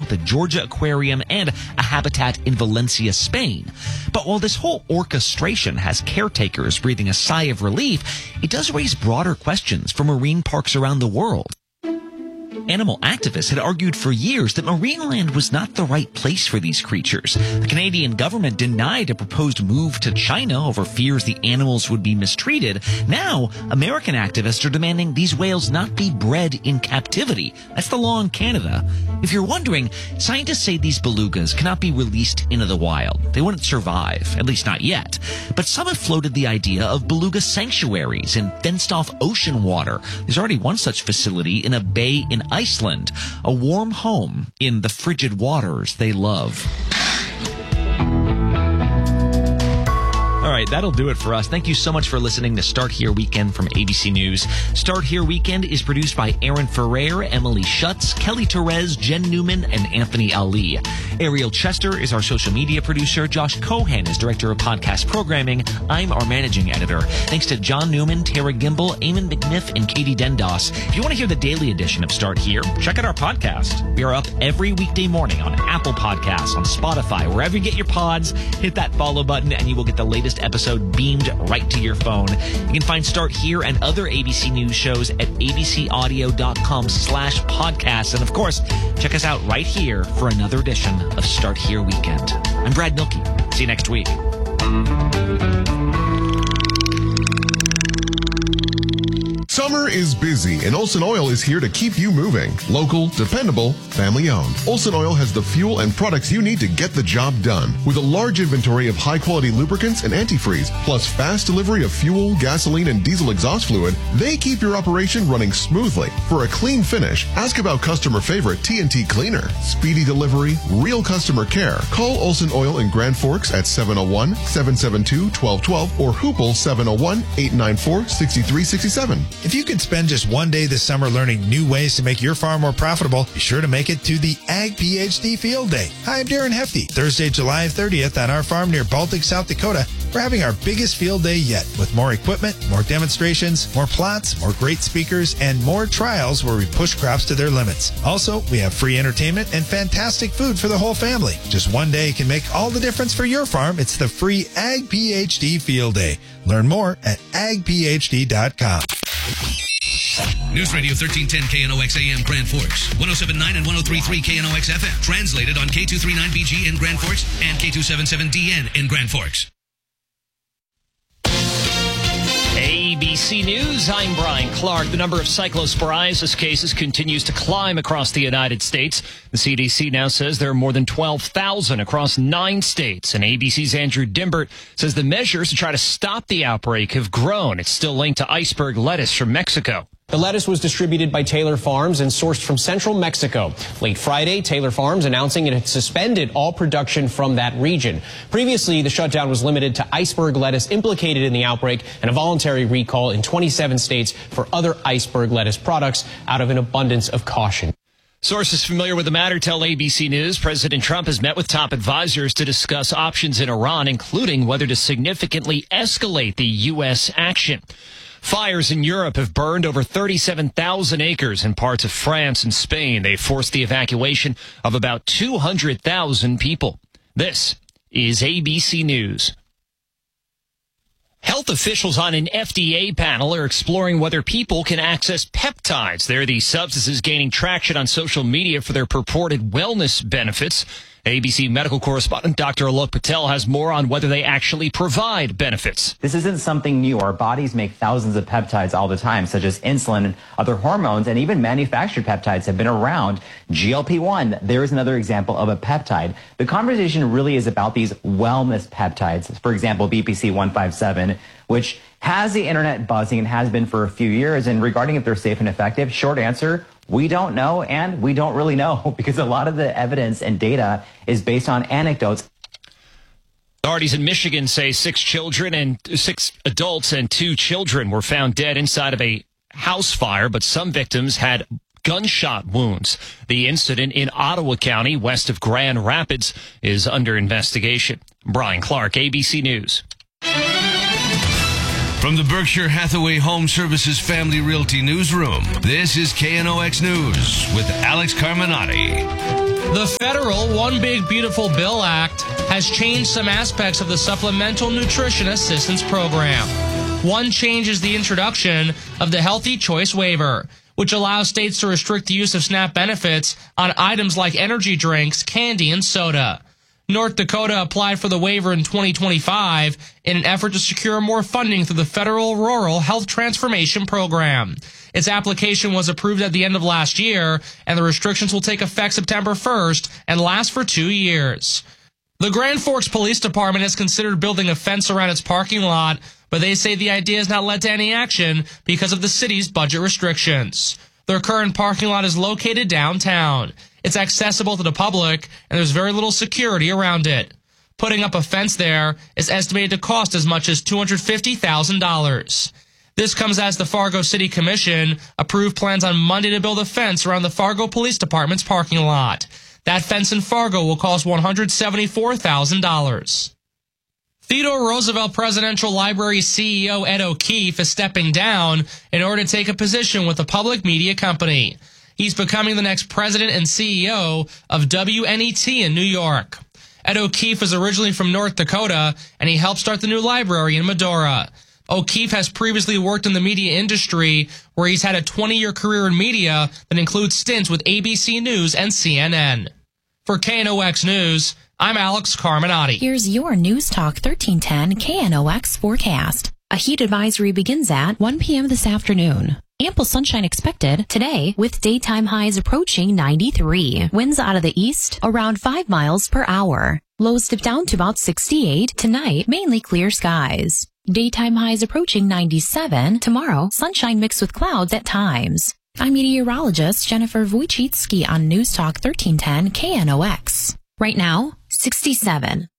the Georgia Aquarium, and a habitat in Valencia, Spain. But while this whole orchestration has caretakers breathing a sigh of relief, it does raise broader questions for marine parks around the world. Animal activists had argued for years that Marineland was not the right place for these creatures. The Canadian government denied a proposed move to China over fears the animals would be mistreated. Now, American activists are demanding these whales not be bred in captivity. That's the law in Canada. If you're wondering, scientists say these belugas cannot be released into the wild. They wouldn't survive, at least not yet. But some have floated the idea of beluga sanctuaries in fenced-off ocean water. There's already one such facility in a bay in Iceland, a warm home in the frigid waters they love. All right, that'll do it for us. Thank you so much for listening to Start Here Weekend from ABC News. Start Here Weekend is produced by Aaron Ferrer, Emily Schutz, Kelly Torres, Jen Newman, and Anthony Ali. Ariel Chester is our social media producer. Josh Cohen is director of podcast programming. I'm our managing editor. Thanks to John Newman, Tara Gimbel, Eamon McNiff, and Katie Dendos. If you want to hear the daily edition of Start Here, check out our podcast. We are up every weekday morning on Apple Podcasts, on Spotify, wherever you get your pods. Hit that follow button and you will get the latest episode beamed right to your phone. You can find Start Here and other ABC News shows at abcaudio.com/podcasts. And of course, check us out right here for another edition of Start Here Weekend. I'm Brad Milkey. See you next week. Summer is busy, and Olsen Oil is here to keep you moving. Local, dependable, family-owned. Olsen Oil has the fuel and products you need to get the job done. With a large inventory of high-quality lubricants and antifreeze, plus fast delivery of fuel, gasoline, and diesel exhaust fluid, they keep your operation running smoothly. For a clean finish, ask about customer favorite TNT Cleaner. Speedy delivery, real customer care. Call Olsen Oil in Grand Forks at 701-772-1212 or Hoople 701-894-6367. If you could spend just one day this summer learning new ways to make your farm more profitable, be sure to make it to the Ag PhD Field Day. Hi, I'm Darren Hefty. Thursday, July 30th on our farm near Baltic, South Dakota, we're having our biggest field day yet with more equipment, more demonstrations, more plots, more great speakers, and more trials where we push crops to their limits. Also, we have free entertainment and fantastic food for the whole family. Just one day can make all the difference for your farm. It's the free Ag PhD Field Day. Learn more at agphd.com. News Radio 1310 KNOX AM Grand Forks, 107.9 and 103.3 KNOX FM. Translated on K239BG in Grand Forks and K277DN in Grand Forks. ABC News, I'm Brian Clark. The number of cyclosporiasis cases continues to climb across the United States. The CDC now says there are more than 12,000 across 9 states. And ABC's Andrew Dimbert says the measures to try to stop the outbreak have grown. It's still linked to iceberg lettuce from Mexico. The lettuce was distributed by Taylor Farms and sourced from central Mexico. Late Friday, Taylor Farms announcing it had suspended all production from that region. Previously, the shutdown was limited to iceberg lettuce implicated in the outbreak and a voluntary recall in 27 states for other iceberg lettuce products out of an abundance of caution. Sources familiar with the matter tell ABC News President Trump has met with top advisors to discuss options in Iran, including whether to significantly escalate the U.S. action. Fires in Europe have burned over 37,000 acres in parts of France and Spain. They forced the evacuation of about 200,000 people. This is ABC News. Health officials on an FDA panel are exploring whether people can access peptides. They're the substances gaining traction on social media for their purported wellness benefits. ABC medical correspondent Dr. Alok Patel has more on whether they actually provide benefits. This isn't something new. Our bodies make thousands of peptides all the time, such as insulin and other hormones, and even manufactured peptides have been around. GLP-1, there is another example of a peptide. The conversation really is about these wellness peptides. For example, BPC 157, which has the internet buzzing and has been for a few years. And regarding if they're safe and effective, short answer, we don't know, and we don't really know because a lot of the evidence and data is based on anecdotes. Authorities in Michigan say 6 adults and 2 children were found dead inside of a house fire, but some victims had gunshot wounds. The incident in Ottawa County, west of Grand Rapids, is under investigation. Brian Clark, ABC News. From the Berkshire Hathaway Home Services Family Realty Newsroom, this is KNOX News with Alex Carminati. The federal One Big Beautiful Bill Act has changed some aspects of the Supplemental Nutrition Assistance Program. One change is the introduction of the Healthy Choice Waiver, which allows states to restrict the use of SNAP benefits on items like energy drinks, candy, and soda. North Dakota applied for the waiver in 2025 in an effort to secure more funding through the Federal Rural Health Transformation Program. Its application was approved at the end of last year, and the restrictions will take effect September 1st and last for 2 years. The Grand Forks Police Department has considered building a fence around its parking lot, but they say the idea has not led to any action because of the city's budget restrictions. Their current parking lot is located downtown. It's accessible to the public, and there's very little security around it. Putting up a fence there is estimated to cost as much as $250,000. This comes as the Fargo City Commission approved plans on Monday to build a fence around the Fargo Police Department's parking lot. That fence in Fargo will cost $174,000. Theodore Roosevelt Presidential Library CEO Ed O'Keefe is stepping down in order to take a position with a public media company. He's becoming the next president and CEO of WNET in New York. Ed O'Keefe is originally from North Dakota, and he helped start the new library in Medora. O'Keefe has previously worked in the media industry, where he's had a 20-year career in media that includes stints with ABC News and CNN. For KNOX News, I'm Alex Carminati. Here's your News Talk 1310 KNOX forecast. A heat advisory begins at 1 p.m. this afternoon. Ample sunshine expected today with daytime highs approaching 93. Winds out of the east around 5 miles per hour. Lows dip down to about 68. Tonight, mainly clear skies. Daytime highs approaching 97. Tomorrow, sunshine mixed with clouds at times. I'm meteorologist Jennifer Wojcicki on News Talk 1310 KNOX. Right now, 67.